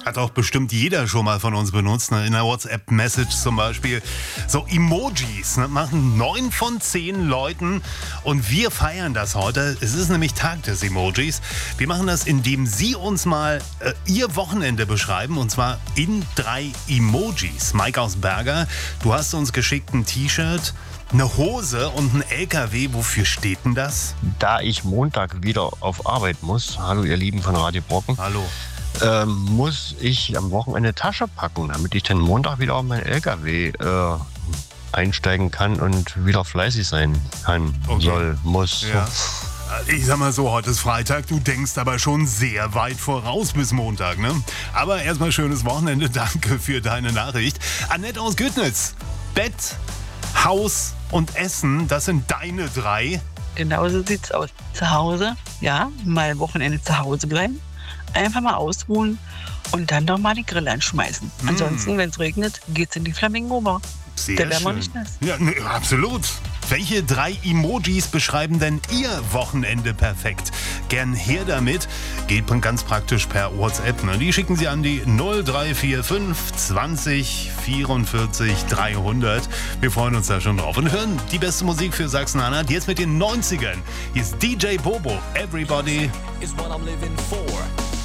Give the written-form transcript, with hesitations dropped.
Hat auch bestimmt jeder schon mal von uns benutzt, ne? In der WhatsApp-Message zum Beispiel. So Emojis, ne? Machen 9 von 10 Leuten und wir feiern das heute. Es ist nämlich Tag des Emojis. Wir machen das, indem Sie uns mal Ihr Wochenende beschreiben und zwar in 3 Emojis. Mike aus Berger, du hast uns geschickt ein T-Shirt, eine Hose und ein LKW. Wofür steht denn das? Da ich Montag wieder auf Arbeit muss, hallo ihr Lieben von Radio Brocken, Hallo. muss ich am Wochenende Tasche packen, damit ich dann Montag wieder auf meinen LKW einsteigen kann und wieder fleißig sein kann, muss. Ja. Ich sag mal so, heute ist Freitag, du denkst aber schon sehr weit voraus bis Montag, ne? Aber erstmal schönes Wochenende, danke für deine Nachricht. Annette aus Güttnitz, Bett, Haus und Essen, das sind deine 3. Genau so sieht's aus. Zu Hause, ja, mal Wochenende zu Hause bleiben, einfach mal ausruhen und dann doch mal den Grill anschmeißen. Ansonsten, wenn es regnet, geht's in die Flamingo-Bar. Sehr Der wäre mal schön. nicht nass. Ja, ne, absolut. Welche 3 Emojis beschreiben denn Ihr Wochenende perfekt? Gern her damit. Geht ganz praktisch per WhatsApp. Ne? Die schicken Sie an die 0345 20 44 300. Wir freuen uns da schon drauf und hören die beste Musik für Sachsen-Anhalt jetzt mit den 90ern. Hier ist DJ Bobo. Everybody is what I'm living for.